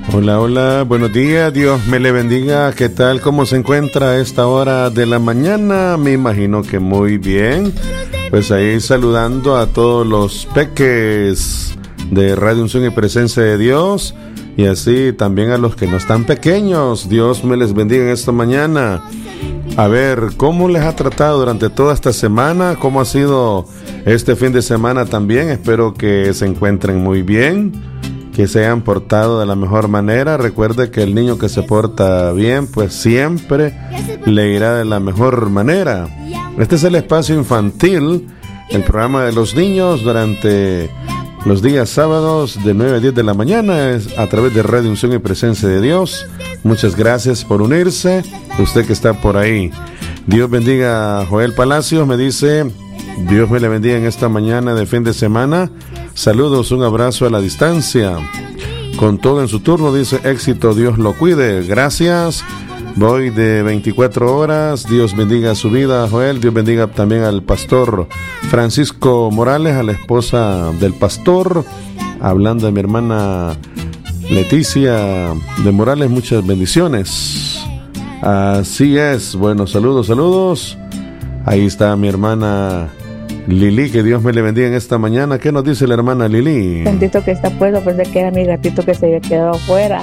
Hola, hola, buenos días, Dios me le bendiga. ¿Qué tal? ¿Cómo se encuentra a esta hora de la mañana? Me imagino que muy bien. Pues ahí saludando a todos los peques de Radio Unción y Presencia de Dios, y así también a los que no están pequeños. Dios me les bendiga en esta mañana. A ver, ¿cómo les ha tratado durante toda esta semana? ¿Cómo ha sido este fin de semana también? Espero que se encuentren muy bien, que se hayan portado de la mejor manera. Recuerde que el niño que se porta bien, pues siempre le irá de la mejor manera. Este es el espacio infantil, el programa de los niños durante los días sábados de 9 a 10 de la mañana, es a través de Radio Unción y Presencia de Dios. Muchas gracias por unirse, usted que está por ahí. Dios bendiga a Joel Palacios, me dice, Dios me le bendiga en esta mañana de fin de semana. Saludos, un abrazo a la distancia. Con todo en su turno, dice, éxito, Dios lo cuide. Gracias. Voy de 24 horas. Dios bendiga su vida, Joel. Dios bendiga también al pastor Francisco Morales, a la esposa del pastor. Hablando de mi hermana Leticia de Morales, muchas bendiciones. Así es. Bueno, saludos. Ahí está mi hermana Lili, que Dios me le bendiga en esta mañana. ¿Qué nos dice la hermana Lili? Bendito que está puesto, pensé que era mi gatito que se había quedado afuera.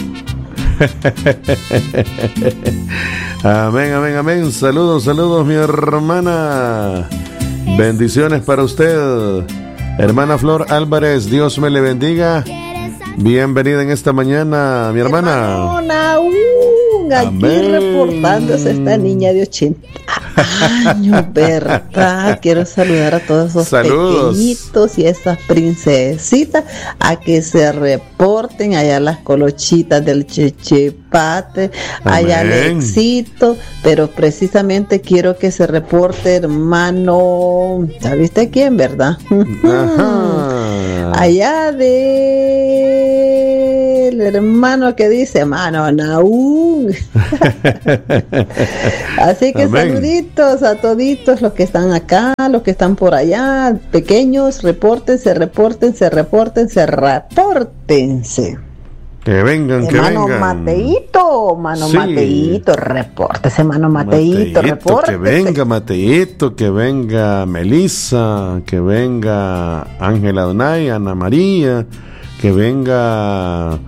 Amén. Saludos, mi hermana. Bendiciones para usted, hermana Flor Álvarez. Dios me le bendiga. Bienvenida en esta mañana, mi hermana. Aquí reportándose esta niña de 80 años, ¿verdad? Quiero saludar a todos esos pequeñitos y esas princesitas a que se reporten allá las colochitas del Chechepate, allá al éxito, pero precisamente quiero que se reporte hermano, ¿sabiste quién, verdad? Ajá. Allá del hermano que dice hermano Naúm. Así que saluditos a toditos los que están acá, los que están por allá, pequeños, repórtense. Que vengan, hermano Mateito, repórtese, hermano Mateito, repórtese. Que venga Mateito, que venga Melissa, que venga Ángela Donay, Ana María, que venga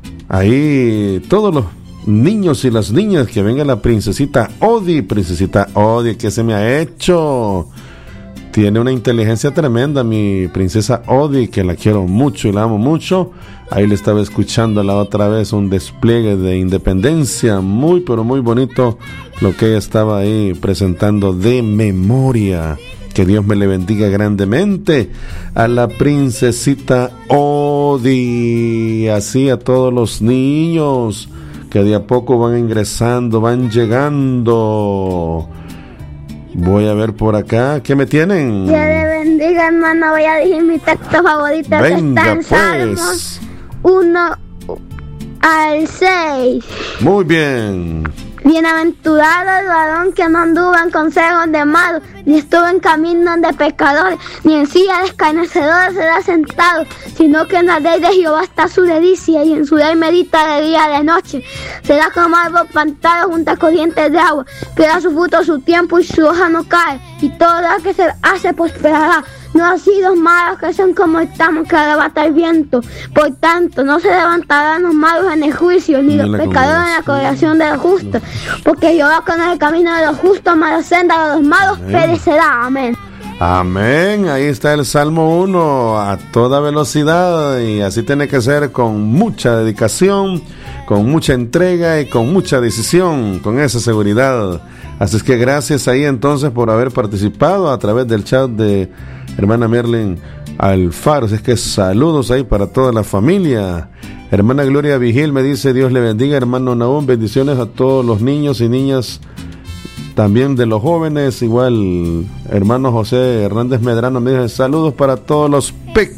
ahí todos los niños y las niñas, que venga la princesita Odi, que se me ha hecho. Tiene una inteligencia tremenda mi princesa Odi, que la quiero mucho y la amo mucho. Ahí le estaba escuchando la otra vez un despliegue de independencia, muy pero muy bonito lo que ella estaba ahí presentando de memoria. Que Dios me le bendiga grandemente a la princesita Odi, así a todos los niños que de a poco van ingresando, van llegando. Voy a ver por acá, ¿qué me tienen? Dios le bendiga, hermano. Voy a decir mi texto favorito. Venga, que está en Salmos 1 al 6. Muy bien. Bienaventurado el varón que no anduvo en consejos de malos, ni estuvo en caminos de pecadores, ni en silla de escarnecedores será sentado, sino que en la ley de Jehová está su delicia, y en su ley medita de día y de noche. Será como árbol plantado junto a corrientes de agua, que da su fruto a su tiempo y su hoja no cae, y todo lo que se hace prosperará. No así los malos que son como el tamo que arrebata el viento. Por tanto, no se levantarán los malos en el juicio, ni los pecadores en la congregación de los justos. Porque Jehová conoce el camino de los justos, mas la senda de los malos perecerá. Amén. Amén. Ahí está el Salmo 1 a toda velocidad, y así tiene que ser, con mucha dedicación, con mucha entrega y con mucha decisión, con esa seguridad. Así es que gracias ahí entonces por haber participado a través del chat de hermana Merlin Alfaro. Así es que saludos ahí para toda la familia. Hermana Gloria Vigil me dice, Dios le bendiga, hermano Naúm, bendiciones a todos los niños y niñas, también de los jóvenes. Igual hermano José Hernández Medrano me dice, saludos para todos los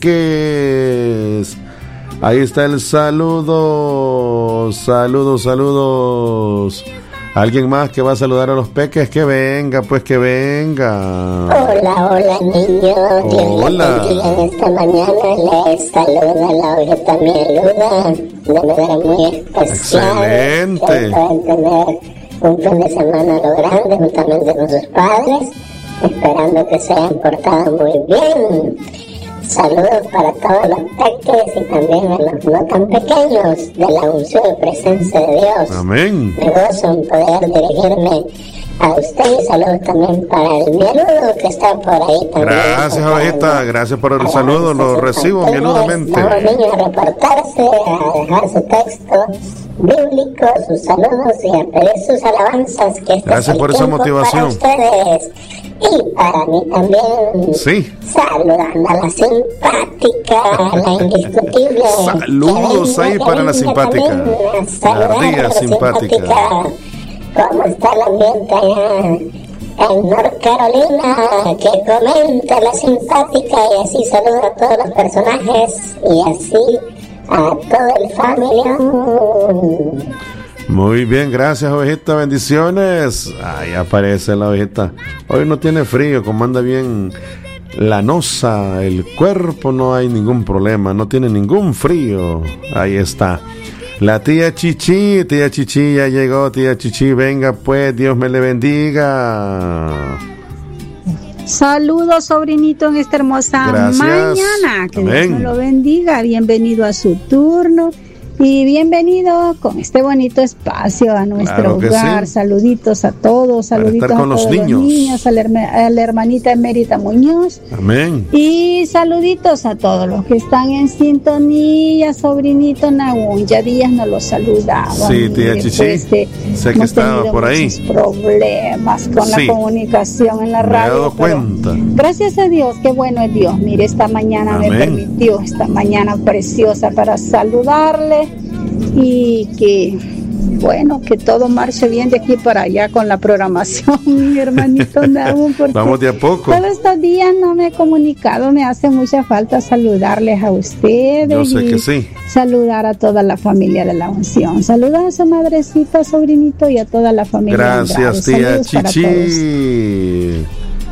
peques. Ahí está el saludo. Saludos Alguien más que va a saludar a los peques, que venga, pues que venga. Hola niños. Hola. En esta mañana les saluda la ovejita mieluda de manera muy especial. Excelente. Que pueden tener un fin de semana lo grande juntamente con sus padres, esperando que se hayan portado muy bien. Saludos para todos los peques y también a los no tan pequeños de la unción y presencia de Dios. Amén. Me gozo en poder dirigirme a usted y saludos también para el mieludo que está por ahí también. Gracias, ovejita, gracias por el saludo, lo recibo mieludamente. Vamos niños a reportarse, a dejar su texto bíblico, sus saludos y a pedir sus alabanzas. Que este gracias por esa motivación. Para ustedes y para mí también. Sí. Saludando a la simpática, a la indiscutible. Saludos ahí para la simpática. La ardilla simpática. ¿Cómo está el ambiente allá en North Carolina? Que comente la simpática y así saluda a todos los personajes y así a todo el familia. Muy bien, gracias, ovejita, bendiciones. Ahí aparece la ovejita. Hoy no tiene frío, como anda bien lanosa el cuerpo, no hay ningún problema, no tiene ningún frío. Ahí está. La tía Chichi ya llegó, tía Chichi, venga pues, Dios me le bendiga. Saludos, sobrinito, en esta hermosa mañana. Que Dios me lo bendiga. Bienvenido a su turno y bienvenido con este bonito espacio a nuestro hogar. Sí. Saluditos a todos, saluditos a todos los niños, a la hermanita Emérita Muñoz. Amén. Y saluditos a todos los que están en sintonía, sobrinito Nahum. Ya días nos los saludaban. Sí, tía Chichi. Sé que estaba por ahí. Problemas con la comunicación en la radio. Me he dado cuenta. Gracias a Dios, qué bueno es Dios. Mire, esta mañana me permitió, esta mañana preciosa, para saludarle y que, bueno, que todo marche bien de aquí para allá con la programación, mi hermanito Nahum. Vamos de a poco. Todos estos días no me he comunicado, me hace mucha falta saludarles a ustedes. Yo sé que sí. Saludar a toda la familia de la unción. Saludos a su madrecita, sobrinito, y a toda la familia. Gracias, tía Chichi.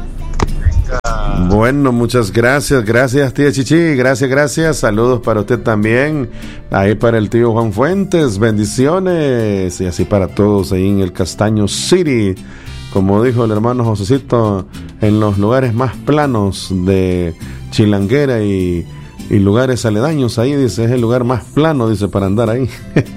Bueno, muchas gracias, tía Chichi, gracias, saludos para usted también, ahí para el tío Juan Fuentes, bendiciones, y así para todos ahí en el Castaño City, como dijo el hermano Josecito, en los lugares más planos de Chilanguera y lugares aledaños, ahí dice, es el lugar más plano, dice, para andar ahí.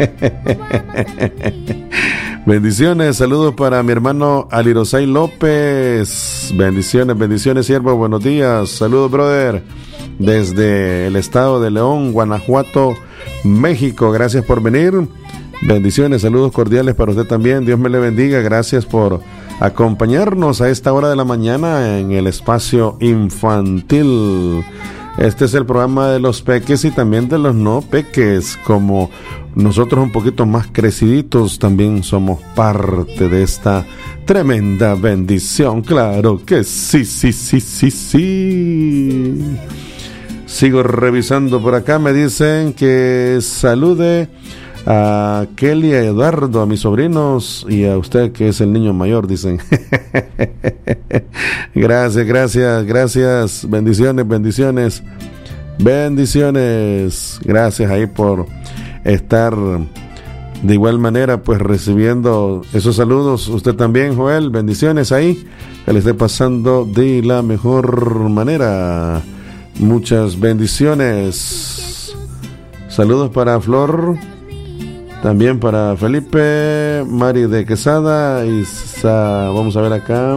Bendiciones, saludos para mi hermano Alirosay López. Bendiciones, siervo, buenos días. Saludos, brother, desde el estado de León, Guanajuato, México. Gracias por venir. Bendiciones, saludos cordiales para usted también. Dios me le bendiga. Gracias por acompañarnos a esta hora de la mañana en el espacio infantil. Este es el programa de los peques y también de los no peques. Como nosotros un poquito más creciditos también somos parte de esta tremenda bendición. Claro que sí. Sigo revisando por acá, me dicen que salude a Kelly, a Eduardo, a mis sobrinos y a usted que es el niño mayor, dicen. Gracias, bendiciones, gracias ahí por estar de igual manera pues recibiendo esos saludos. Usted también, Joel, bendiciones ahí, que le esté pasando de la mejor manera. Muchas bendiciones, saludos para Flor, también para Felipe, Mari de Quesada, vamos a ver acá,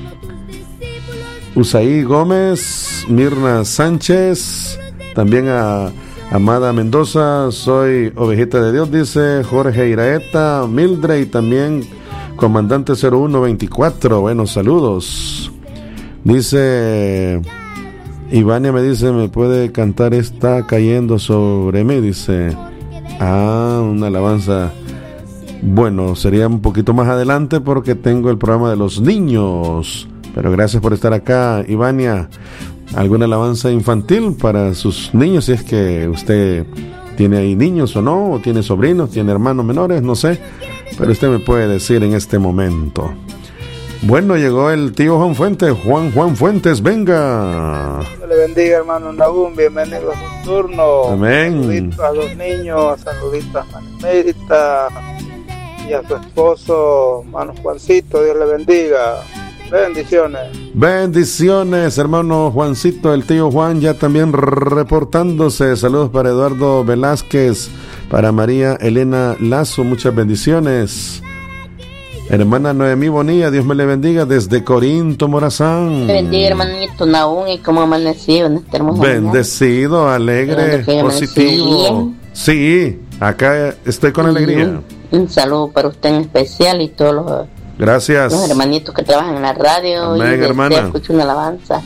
Usaí Gómez, Mirna Sánchez, también a Amada Mendoza, soy ovejita de Dios, dice Jorge Iraeta, Mildred y también Comandante 0124, buenos saludos. Dice Ivania, me dice, ¿me puede cantar Está cayendo sobre mí? Dice, una alabanza. Bueno, sería un poquito más adelante porque tengo el programa de los niños. Pero gracias por estar acá, Ivania. ¿Alguna alabanza infantil para sus niños si es que usted ¿Tiene ahí niños o no? ¿O tiene sobrinos? ¿Tiene hermanos menores? No sé. Pero usted me puede decir en este momento. Bueno, llegó el tío Juan Fuentes. Juan Fuentes, venga. Dios le bendiga, hermano Nahum. Bienvenido a su turno. Amén. Saluditos a los niños, saluditos a Manemérita y a su esposo, hermano Juancito. Dios le bendiga. Bendiciones. Bendiciones, hermano Juancito. El tío Juan ya también reportándose. Saludos para Eduardo Velázquez, para María Elena Lazo. Muchas bendiciones. Hermana Noemí Bonilla, Dios me le bendiga desde Corinto, Morazán. Bendiga, hermanito Nahum, y cómo amanecido en este hermoso bendecido, alegre, positivo. Sí, acá estoy con alegría. Un saludo para usted en especial y todos los, gracias, los hermanitos que trabajan en la radio. Amén, y hermana. Escucho una alabanza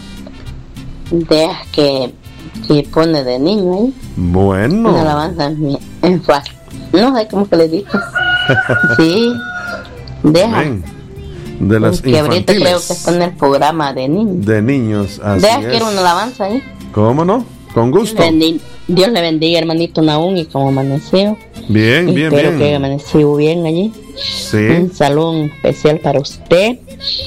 de que pone de niño ahí. Bueno. Una alabanza en fácil. No sé cómo que le digo. Sí. Deja. Amén. De las que ahorita creo que es con el programa de niños. De niños, así deja es. Quiero una alabanza ahí. ¿Cómo no? Con gusto. Dios le bendiga, hermanito Nahum, y como amaneció. Bien, bien, espero bien. que amaneció bien allí. Sí. Un saludo especial para usted.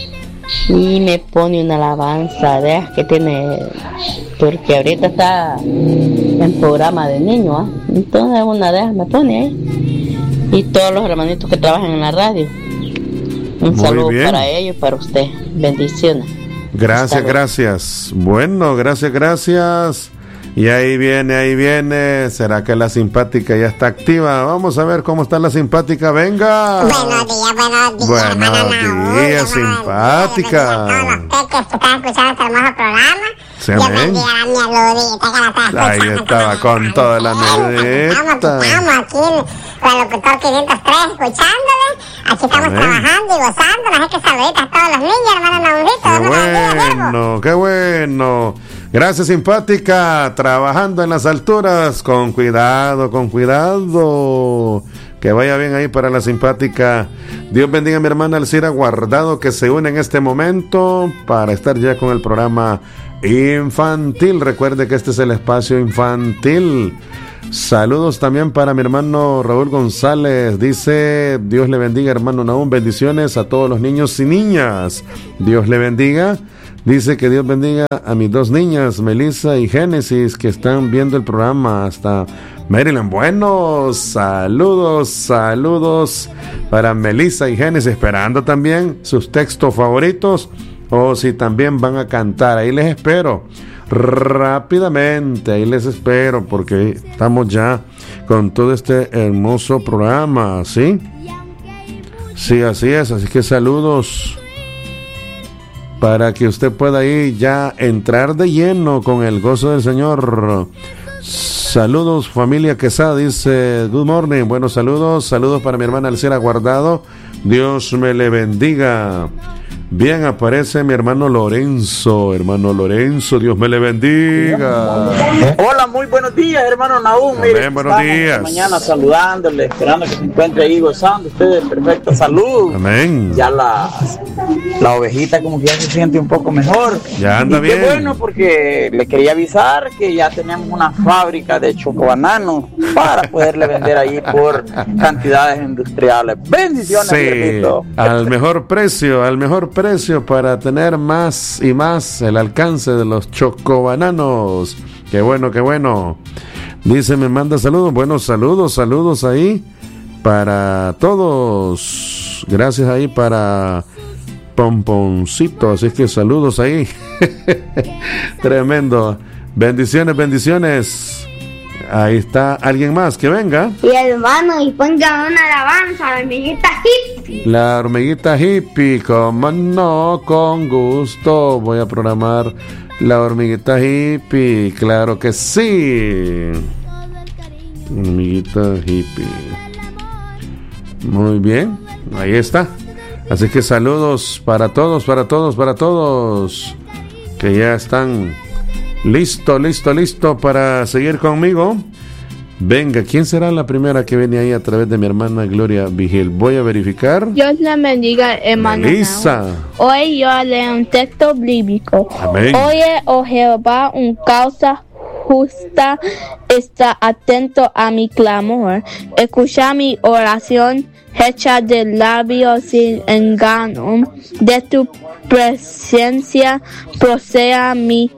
Y me pone una alabanza, deja que tiene, porque ahorita está en programa de niños, ¿eh? Entonces una deja me pone ahí. Y todos los hermanitos que trabajan en la radio. Un muy saludo bien. para ellos y para usted. Bendiciones. Gracias, gracias. Bueno, gracias. Y ahí viene. ¿Será que la simpática ya está activa? Vamos a ver cómo está la simpática. Venga. Buenos días. Buenos días, simpática. A todos los peques que están escuchando este hermoso programa. Sí, Dios amén. bendiga a mi aludita que la está Ahí estaba con toda la negrita. Estamos aquí con el locutor 503 escuchándole. Aquí estamos Amén. trabajando y gozando. Así que saluditos a todos los niños, hermano Nahumcito. Qué bueno. Gracias, simpática. Trabajando en las alturas. Con cuidado. Que vaya bien ahí para la simpática. Dios bendiga a mi hermana Alcira Guardado, que se une en este momento para estar ya con el programa infantil. Recuerde que este es el espacio infantil. Saludos también para mi hermano Raúl González. Dice: Dios le bendiga, hermano Nahum. Bendiciones a todos los niños y niñas. Dios le bendiga. Dice que Dios bendiga a mis dos niñas, Melissa y Génesis, que están viendo el programa hasta Maryland. Bueno, saludos para Melissa y Génesis, esperando también sus textos favoritos, o si también van a cantar. Ahí les espero rápidamente, porque estamos ya con todo este hermoso programa, ¿sí? Sí, así es, así que saludos para que usted pueda ahí ya entrar de lleno con el gozo del Señor. Saludos, familia Quesada, dice good morning. Buenos saludos para mi hermana Alcira Guardado. Dios me le bendiga. Bien, aparece mi hermano Lorenzo. Dios me le bendiga. Hola, muy buenos días, hermano Nahum. Mire, buenos días. Mañana saludándole, esperando que se encuentre ahí gozando usted de perfecta salud. Amén. Ya la ovejita como que ya se siente un poco mejor. Ya anda bien. Qué bueno, porque le quería avisar que ya tenemos una fábrica de chocobananos para poderle vender ahí por cantidades industriales. Bendiciones, sí, al mejor precio para tener más y más el alcance de los chocobananos. Qué bueno. Dice, me manda saludos. Buenos saludos ahí para todos. Gracias ahí para Pomponcito. Así que saludos ahí. Tremendo. Bendiciones. Ahí está alguien más, que venga. Y hermano, y pongan una alabanza a la hormiguita hippie. La hormiguita hippie, como no, con gusto. Voy a programar la hormiguita hippie, claro que sí. Hormiguita hippie. Muy bien, ahí está. Así que saludos para todos, que ya están listo para seguir conmigo. Venga, ¿quién será la primera que viene ahí a través de mi hermana Gloria Vigil? Voy a verificar. Dios la bendiga, hermano. Melissa. Hoy yo leo un texto bíblico. Amén. Oye, oh Jehová, un causa justa está atento a mi clamor. Escucha mi oración hecha de labios sin engaño. De tu presencia proceda mi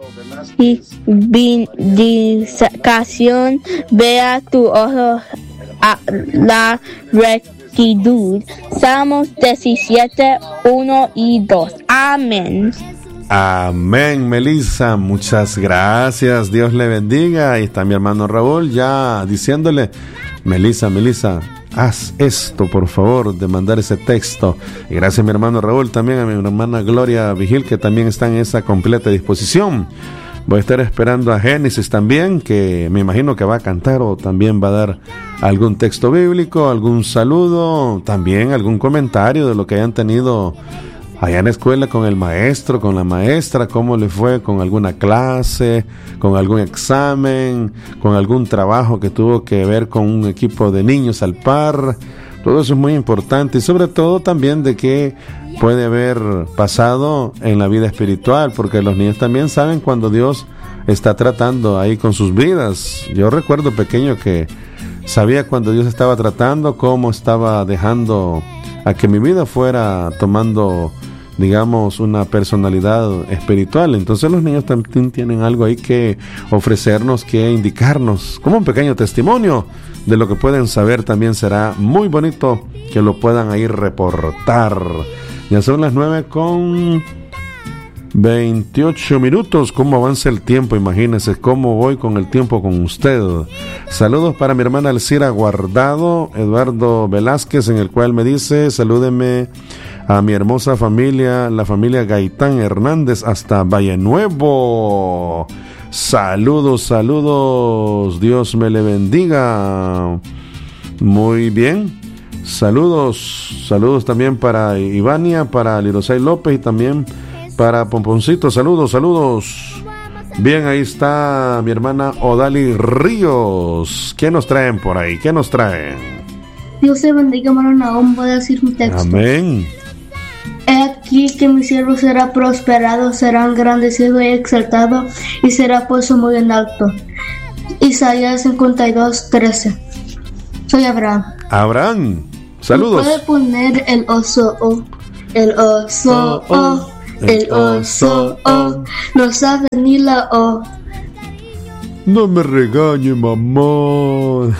vindicación. Vea tu ojo a la rectitud. Salmos 17, 1 y 2. Amén. Amén, Melissa, muchas gracias, Dios le bendiga. Ahí está mi hermano Raúl ya diciéndole, Melissa, haz esto por favor, de mandar ese texto. Y gracias a mi hermano Raúl, también a mi hermana Gloria Vigil, que también está en esa completa disposición. Voy a estar esperando a Génesis también, que me imagino que va a cantar o también va a dar algún texto bíblico, algún saludo, también algún comentario de lo que hayan tenido allá en la escuela con el maestro, con la maestra, cómo le fue con alguna clase, con algún examen, con algún trabajo que tuvo que ver con un equipo de niños al par. Todo eso es muy importante, y sobre todo también de qué puede haber pasado en la vida espiritual, porque los niños también saben cuando Dios está tratando ahí con sus vidas. Yo recuerdo pequeño que sabía cuando Dios estaba tratando, cómo estaba dejando a que mi vida fuera tomando, digamos, una personalidad espiritual. Entonces los niños también tienen algo ahí que ofrecernos, que indicarnos, como un pequeño testimonio de lo que pueden saber. También será muy bonito que lo puedan ahí reportar. Ya son las 9:28. ¿Cómo avanza el tiempo? Imagínense cómo voy con el tiempo con usted. Saludos para mi hermana Alcira Guardado, Eduardo Velázquez, en el cual me dice, salúdeme a mi hermosa familia, la familia Gaitán Hernández, hasta Valle Nuevo. Saludos, Dios me le bendiga. Muy bien. Saludos también para Ivania, para Lirosay López y también para Pomponcito. Saludos. Bien, ahí está mi hermana Odali Ríos. ¿Qué nos traen por ahí? ¿Qué nos traen? Dios te bendiga, hermano Nahum. Voy a decir un texto. Amén. He aquí que mi siervo será prosperado, será engrandecido y exaltado, y será puesto muy en alto. Isaías 52:13. Soy Abraham. Saludos. ¿Puede poner el oso o? El oso o. El oso o. No sabe ni la o. No me regañe, mamá.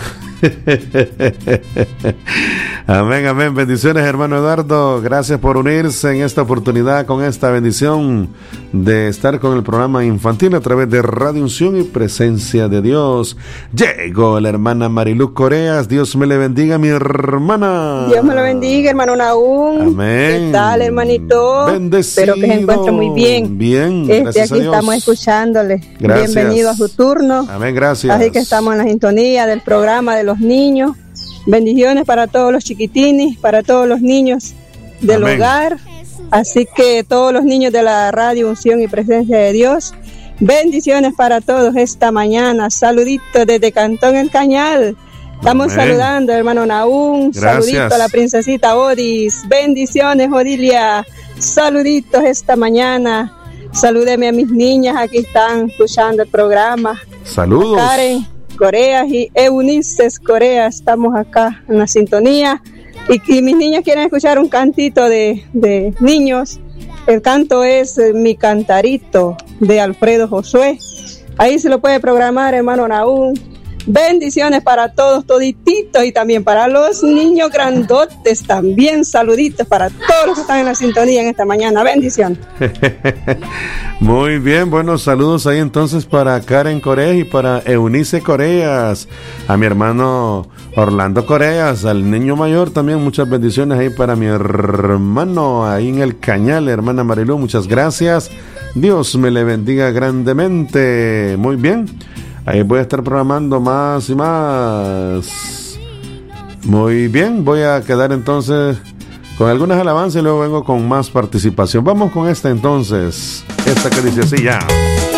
Amén. Bendiciones, hermano Eduardo. Gracias por unirse en esta oportunidad con esta bendición de estar con el programa infantil a través de Radio Unción y Presencia de Dios. Llegó la hermana Marilu Coreas. Dios me le bendiga, mi hermana. Dios me lo bendiga, hermano Nahum. Amén. ¿Qué tal, hermanito? Bendecido. Espero que se encuentre muy bien. Gracias aquí a Dios. Estamos escuchándole. Gracias. Bienvenido a su turno. Amén, gracias. Así que estamos en la sintonía del programa de los niños. Bendiciones para todos los chiquitines, para todos los niños del hogar. Así que todos los niños de la Radio Unción y Presencia de Dios, bendiciones para todos esta mañana. Saluditos desde Cantón El Cañal. Estamos saludando, hermano Nahum. Saludito a la princesita Odis. Bendiciones, Odilia. Saluditos esta mañana. Salúdeme a mis niñas, aquí están escuchando el programa. Saludos. Karen Coreas y Eunices Coreas, estamos acá en la sintonía. Y mis niños quieren escuchar un cantito de niños. El canto es Mi Cantarito, de Alfredo Josué. Ahí se lo puede programar, hermano Nahum. Bendiciones para todos, todititos, y también para los niños grandotes, también saluditos para todos los que están en la sintonía en esta mañana. Bendición. Muy bien, buenos saludos ahí entonces para Karen Coreas y para Eunice Coreas, a mi hermano Orlando Coreas, al niño mayor también, muchas bendiciones ahí para mi hermano ahí en el Cañal, hermana Marilu, muchas gracias. Dios me le bendiga grandemente. Muy bien. Ahí voy a estar programando más y más. Muy bien, voy a quedar entonces con algunas alabanzas y luego vengo con más participación. Vamos con esta entonces. Esta que dice así ya.